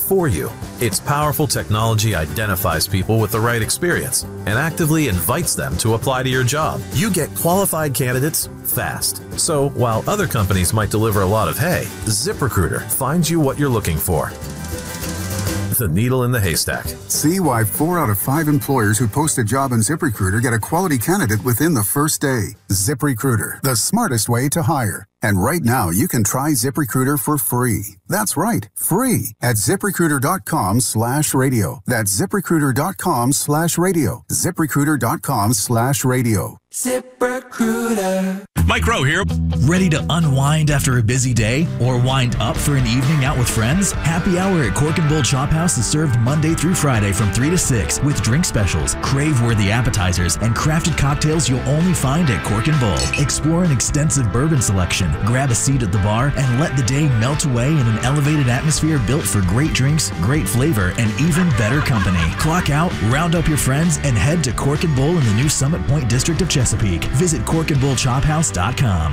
for you. Its powerful technology identifies people with the right experience and actively invites them to apply to your job. You get qualified candidates fast. So while other companies might deliver a lot of hay, ZipRecruiter finds you what you're looking for. The needle in the haystack. See why 4 out of 5 employers who post a job on ZipRecruiter get a quality candidate within the first day. ZipRecruiter, the smartest way to hire. And right now, you can try ZipRecruiter for free. That's right, free at ZipRecruiter.com/radio. That's ZipRecruiter.com/radio. ZipRecruiter.com/radio. ZipRecruiter. Mike Rowe here. Ready to unwind after a busy day or wind up for an evening out with friends? Happy Hour at Cork and Bull Chop House is served Monday through Friday from 3 to 6 with drink specials, crave-worthy appetizers, and crafted cocktails you'll only find at Cork and Bull. Explore an extensive bourbon selection, grab a seat at the bar, and let the day melt away in an elevated atmosphere built for great drinks, great flavor, and even better company. Clock out, round up your friends, and head to Cork and Bull in the new Summit Point district of Chesapeake. Visit corkandbullchophouse.com.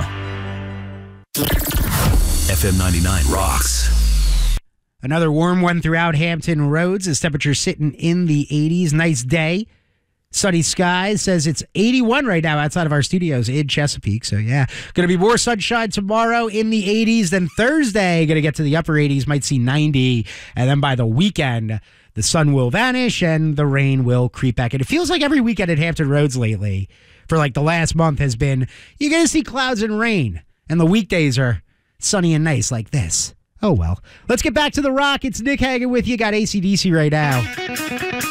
FM 99 rocks. Another warm one throughout Hampton Roads. As temperatures sitting in the 80s. Nice day. Sunny skies. Says it's 81 right now outside of our studios in Chesapeake. So, yeah, going to be more sunshine tomorrow in the 80s than Thursday. Going to get to the upper 80s. Might see 90. And then by the weekend, the sun will vanish and the rain will creep back. And it feels like every weekend at Hampton Roads lately, for like the last month, has been, you're going to see clouds and rain. And the weekdays are sunny and nice like this. Oh, well. Let's get back to the rock. It's Nick Hagan with you. Got AC/DC right now.